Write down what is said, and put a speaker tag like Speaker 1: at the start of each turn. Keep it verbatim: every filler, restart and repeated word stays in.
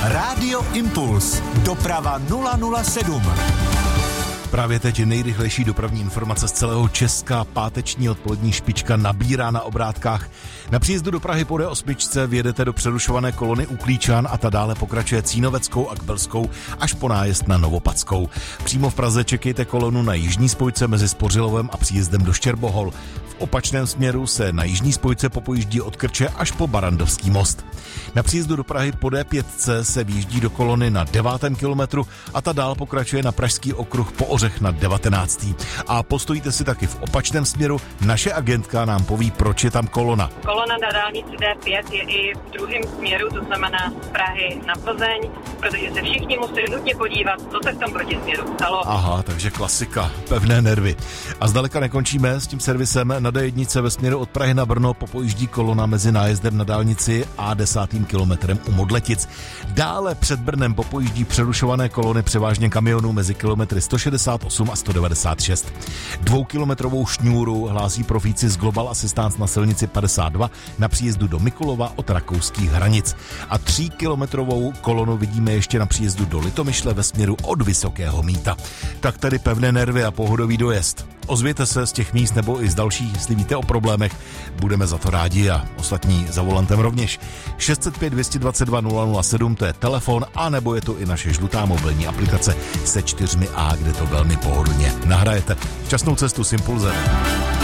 Speaker 1: Rádio Impuls. Doprava nula nula sedm. Právě teď nejrychlejší dopravní informace z celého Česka. Páteční odpolední špička nabírá na obrátkách. Na příjezdu do Prahy po D osm vjedete do přerušované kolony u Klíčan a ta dále pokračuje Cínoveckou a Kbelskou až po nájezd na Novopadskou. Přímo v Praze čekejte kolonu na jižní spojce mezi Spořilovem a příjezdem do Štěrbohol. V opačném směru se na jižní spojce popojíždí od Krče až po Barandovský most. Na příjezdu do Prahy po D pět se výjíždí do kolony na devátém kilometru a ta dál pokračuje na Pražský okruh po Ořech na devatenáctém. A postojíte si taky v opačném směru, naše agentka nám poví, proč je tam kolona.
Speaker 2: Kolona na dálnici D pět je i v druhém směru, to znamená z Prahy na Plzeň, protože se všichni musí nutně podívat, co se v tom protisměru stalo.
Speaker 1: Aha, takže klasika, pevné nervy. A zdaleka nekončíme s tím servisem. Na D jedna ve směru od Prahy na Brno popojíždí kolona mezi nájezdem na dálnici a desátým kilometrem u Modletic. Dále před Brnem popojíždí přerušované kolony převážně kamionů mezi kilometry sto šedesát osm a sto devadesát šest. Dvoukilometrovou šňůru hlásí profíci z Global Assistance na silnici padesát dva na příjezdu do Mikulova od rakouských hranic. A tříkilometrovou kolonu vidíme ještě na příjezdu do Litomyšle ve směru od Vysokého Mýta. Tak tedy pevné nervy a pohodový dojezd. Ozvěte se z těch míst nebo i z dalších, jestli víte o problémech. Budeme za to rádi a ostatní za volantem rovněž. šest set pět, dvě dvacet dva, nula nula sedm, to je telefon, a nebo je to i naše žlutá mobilní aplikace se čtyřmi A, kde to velmi pohodlně nahrajete. Šťastnou cestu s Impulzem.